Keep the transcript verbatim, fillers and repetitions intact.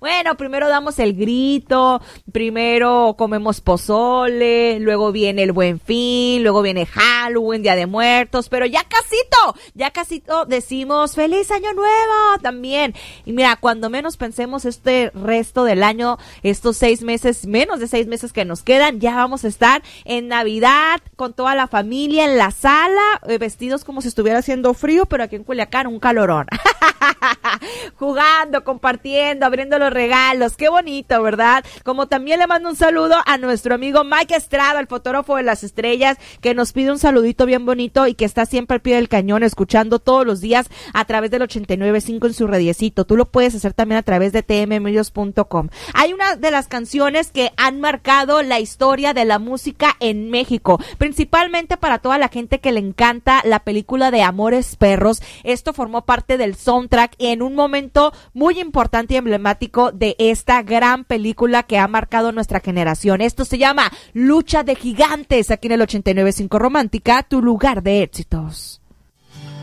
Bueno, primero damos el grito, primero comemos pozole, luego viene el Buen Fin, luego viene Halloween, Día de Muertos, pero ya casito, ya casito decimos ¡Feliz Año Nuevo! También. Y mira, cuando menos pensemos este resto del año, estos seis meses, menos de seis meses que nos quedan, ya vamos a estar en Navidad con toda la familia en la sala, eh, vestidos como si estuviera haciendo frío, pero aquí en Culiacán un calorón. Jugando, compartiendo, abriendo los regalos, qué bonito, ¿verdad? Como también le mando un saludo a nuestro amigo Mike Estrada, el fotógrafo de las estrellas, que nos pide un saludito bien bonito y que está siempre al pie del cañón, escuchando todos los días a través del ochenta y nueve punto cinco en su radiecito. Tú lo puedes hacer también a través de t m medios punto com. Hay una de las canciones que han marcado la historia de la música en México, principalmente para toda la gente que le encanta la película de Amores Perros. Esto formó parte del soundtrack en un momento muy importante y emblemático de esta gran película que ha marcado nuestra generación. Esto se llama Lucha de Gigantes, aquí en el ochenta y nueve punto cinco Romántica, tu lugar de éxitos.